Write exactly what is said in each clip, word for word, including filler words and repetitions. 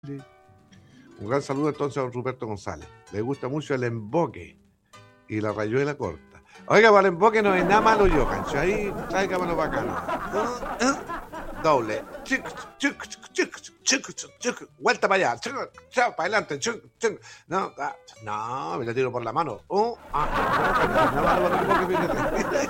Un gran saludo entonces a don Ruperto González. Le gusta mucho el emboque y la rayuela corta. Oiga, para el emboque no hay nada malo yo, cancho. Ahí tráigamelo para acá. Doble. Vuelta para allá. Para adelante. No, no, me lo tiro por la mano. Oh, ah, no, nada malo para el emboque,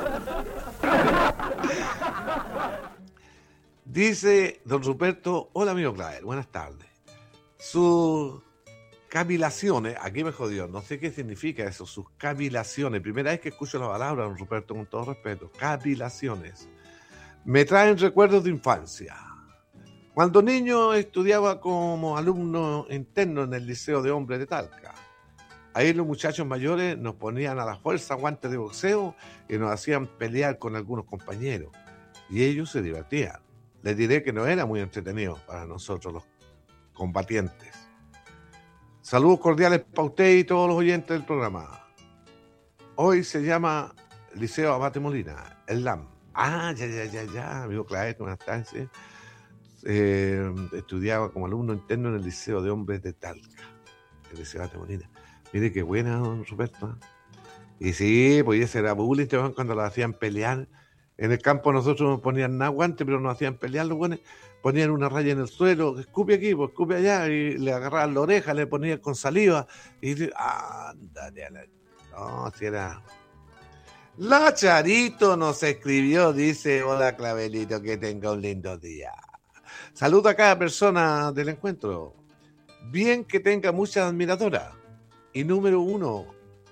dice don Ruperto, hola amigo Claver, buenas tardes. Sus cavilaciones, aquí me jodió, no sé qué significa eso, sus cavilaciones, primera vez que escucho la palabra, don Ruperto, con todo respeto, cavilaciones, me traen recuerdos de infancia. Cuando niño estudiaba como alumno interno en el Liceo de Hombres de Talca. Ahí los muchachos mayores nos ponían a la fuerza guantes de boxeo y nos hacían pelear con algunos compañeros. Y ellos se divertían. Les diré que no era muy entretenido para nosotros los combatientes. Saludos cordiales para usted y todos los oyentes del programa. Hoy se llama Liceo Abate Molina, el L A M. Ah, ya, ya, ya, ya, amigo Claret, buenas tardes. Eh, estudiaba como alumno interno en el Liceo de Hombres de Talca, el Liceo Abate Molina. Mire qué buena, don Roberto. Y sí, pues ese era bullying cuando lo hacían pelear. En el campo nosotros nos ponían nada guantes, pero nos hacían pelear los buenos. Ponían una raya en el suelo, escupe aquí, pues escupe allá, y le agarraban la oreja, le ponían con saliva, y dice, ándale a la... No, si era... La Charito nos escribió, dice, hola Clavelito, que tenga un lindo día. Saludo a cada persona del encuentro. Bien que tenga muchas admiradoras. Y número uno,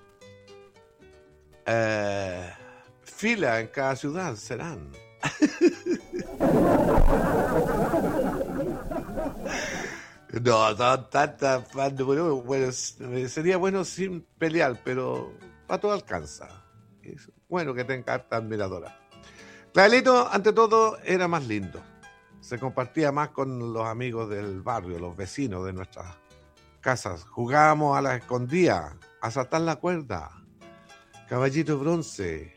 eh, fila en cada ciudad serán. No, son tantas fan de bueno, bueno, sería bueno sin pelear, pero para todo alcanza. Es bueno que tenga harta admiradora. Clarito, ante todo, era más lindo. Se compartía más con los amigos del barrio, los vecinos de nuestras casas. Jugábamos a la escondida, a saltar la cuerda, caballito bronce,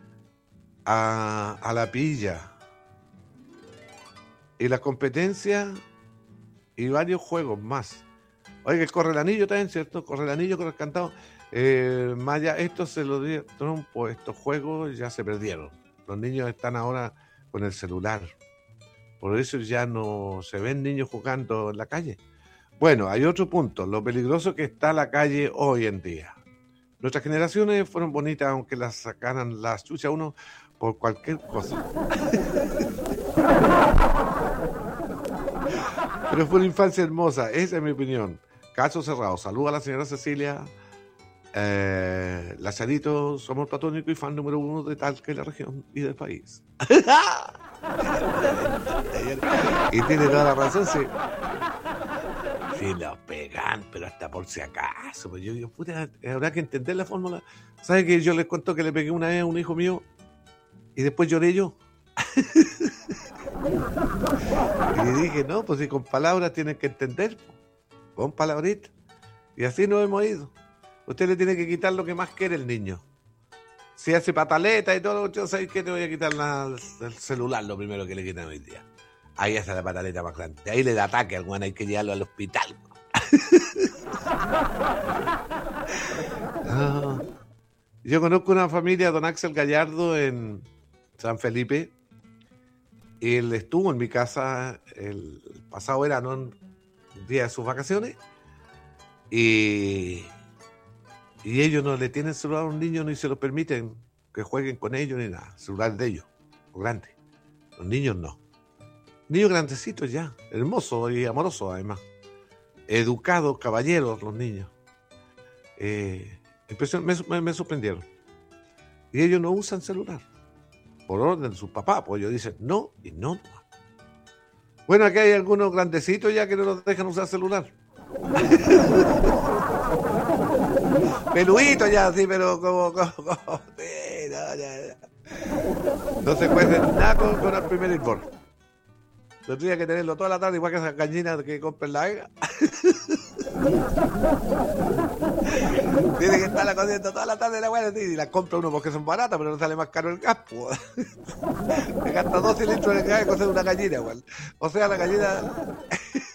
a, a la pilla. Y la competencia y varios juegos más. Oiga, el corre el anillo también, ¿cierto? Corre el anillo, corre el cantado. Eh, Maya, esto se lo dio trompo, estos juegos ya se perdieron. Los niños están ahora con el celular. Por eso ya no se ven niños jugando en la calle. Bueno, hay otro punto, lo peligroso que está la calle hoy en día. Nuestras generaciones fueron bonitas, aunque las sacaran las chuchas a uno por cualquier cosa. Pero fue una infancia hermosa, esa es mi opinión. Caso cerrado. Saludos a la señora Cecilia. Eh, la Charito, somos platónico y fan número uno de Talca y la región y del país. Y tiene toda la razón, sí. Sí, los pegan, pero hasta por si acaso. Pues yo digo, puta, habrá que entender la fórmula. ¿Sabes que yo les cuento que le pegué una vez a un hijo mío y después lloré yo? Y le dije, no, pues si con palabras tienen que entender, con palabritas. Y así nos hemos ido. Usted le tiene que quitar lo que más quiere el niño. Si hace pataleta y todo, yo sé que te voy a quitar la, el celular, lo primero que le quitan hoy día. Ahí hace la pataleta más grande. Ahí le da ataque al guano, hay que llevarlo al hospital. No. Yo conozco una familia, don Axel Gallardo, en San Felipe. Él estuvo en mi casa el pasado verano, en el día de sus vacaciones, y, y ellos no le tienen celular a un niño ni se lo permiten que jueguen con ellos ni nada. Celular de ellos, o grande. Los niños no. Niños grandecitos ya, hermosos y amorosos además. Educados, caballeros los niños. Eh, me, me, me sorprendieron. Y ellos no usan celular. Por orden de sus papás, pues ellos dicen no y no. Bueno, aquí hay algunos grandecitos ya que no nos dejan usar celular. Peluditos ya, sí, pero como... como, como sí, no, ya, ya. No se cuecen nada con, con el primer informe. Tendría que tenerlo toda la tarde, igual que esas gallinas que compren la ega. Tiene que estarla cociendo toda la tarde la buena, y la compra uno porque son baratas, pero no sale más caro el gas. Pues. Me gasta doce litros de gas y cocer una gallina, igual. O sea, la gallina